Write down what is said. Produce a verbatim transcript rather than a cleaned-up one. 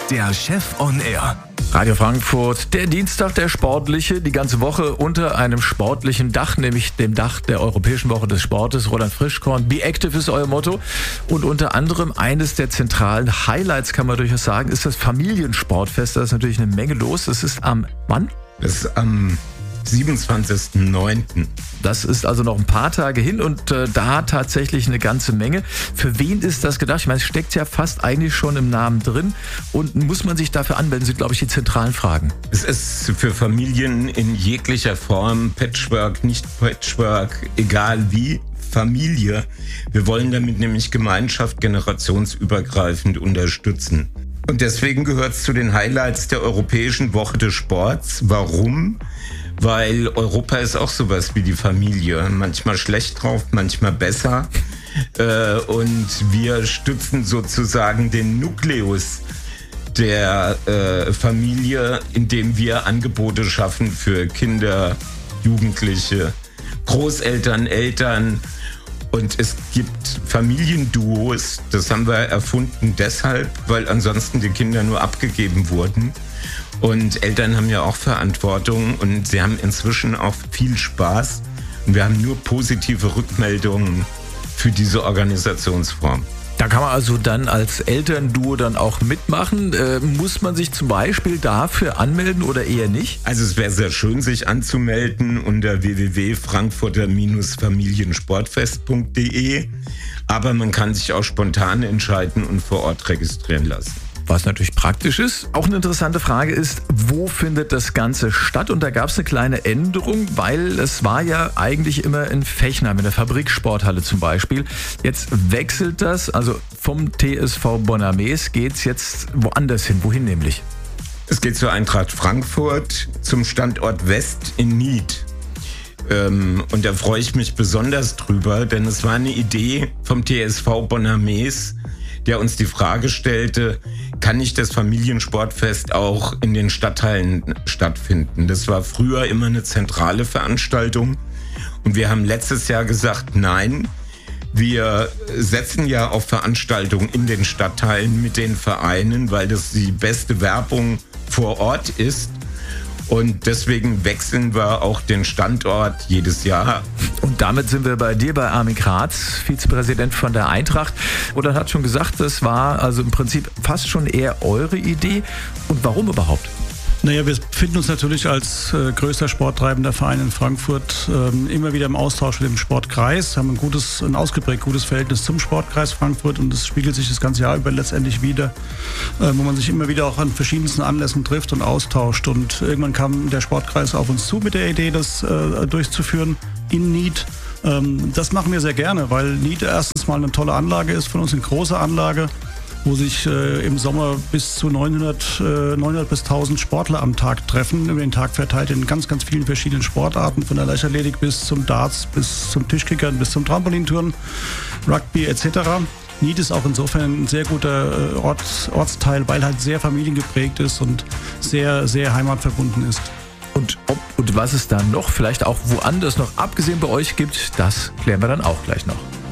der Chef on Air. Radio Frankfurt, der Dienstag, der sportliche, die ganze Woche unter einem sportlichen Dach, nämlich dem Dach der Europäischen Woche des Sportes. Roland Frischkorn, Be Active ist euer Motto. Und unter anderem eines der zentralen Highlights, kann man durchaus sagen, ist das Familiensportfest. Da ist natürlich eine Menge los. Das ist am, wann? Das ist am siebenundzwanzigsten neunten Das ist also noch ein paar Tage hin und äh, da tatsächlich eine ganze Menge. Für wen ist das gedacht? Ich meine, es steckt ja fast eigentlich schon im Namen drin. Und muss man sich dafür anmelden, sind, glaube ich, die zentralen Fragen. Es ist für Familien in jeglicher Form, Patchwork, nicht Patchwork, egal wie, Familie. Wir wollen damit nämlich Gemeinschaft generationsübergreifend unterstützen. Und deswegen gehört es zu den Highlights der Europäischen Woche des Sports. Warum? Weil Europa ist auch sowas wie die Familie. Manchmal schlecht drauf, manchmal besser. Äh, und wir stützen sozusagen den Nukleus der äh, Familie, indem wir Angebote schaffen für Kinder, Jugendliche, Großeltern, Eltern. Und es gibt Familienduos, das haben wir erfunden deshalb, weil ansonsten die Kinder nur abgegeben wurden. Und Eltern haben ja auch Verantwortung und sie haben inzwischen auch viel Spaß. Und wir haben nur positive Rückmeldungen für diese Organisationsform. Da kann man also dann als Elternduo dann auch mitmachen. Äh, muss man sich zum Beispiel dafür anmelden oder eher nicht? Also es wäre sehr schön, sich anzumelden unter w w w punkt frankfurter familiensportfest punkt d e. Aber man kann sich auch spontan entscheiden und vor Ort registrieren lassen. Was natürlich praktisch ist. Auch eine interessante Frage ist, wo findet das Ganze statt? Und da gab es eine kleine Änderung, weil es war ja eigentlich immer in Fechnheim, in der Fabriksporthalle zum Beispiel. Jetzt wechselt das, also vom T S V Bonamés geht es jetzt woanders hin. Wohin nämlich? Es geht zur Eintracht Frankfurt, zum Standort West in Nied. Ähm, und da freue ich mich besonders drüber, denn es war eine Idee vom T S V Bonamés, der uns die Frage stellte, kann nicht das Familiensportfest auch in den Stadtteilen stattfinden? Das war früher immer eine zentrale Veranstaltung und wir haben letztes Jahr gesagt, nein, wir setzen ja auf Veranstaltungen in den Stadtteilen mit den Vereinen, weil das die beste Werbung vor Ort ist. Und deswegen wechseln wir auch den Standort jedes Jahr. Und damit sind wir bei dir, bei Armin Kratz, Vizepräsident von der Eintracht. Roland hat schon gesagt, das war also im Prinzip fast schon eher eure Idee. Und warum überhaupt? Naja, wir befinden uns natürlich als äh, größter sporttreibender Verein in Frankfurt ähm, immer wieder im Austausch mit dem Sportkreis, haben ein gutes, ein ausgeprägt gutes Verhältnis zum Sportkreis Frankfurt und das spiegelt sich das ganze Jahr über letztendlich wieder, äh, wo man sich immer wieder auch an verschiedensten Anlässen trifft und austauscht. Und irgendwann kam der Sportkreis auf uns zu mit der Idee, das äh, durchzuführen in Nied. Ähm, das machen wir sehr gerne, weil Nied erstens mal eine tolle Anlage ist, von uns eine große Anlage, wo sich äh, im Sommer bis zu neunhundert, äh, neunhundert bis tausend Sportler am Tag treffen, über den Tag verteilt in ganz, ganz vielen verschiedenen Sportarten, von der Leichtathletik bis zum Darts, bis zum Tischkickern, bis zum Trampolinturnen, Rugby et cetera. Nied ist auch insofern ein sehr guter äh, Ort, Ortsteil, weil halt sehr familiengeprägt ist und sehr, sehr heimatverbunden ist. Und ob und was es da noch, vielleicht auch woanders noch abgesehen bei euch gibt, das klären wir dann auch gleich noch.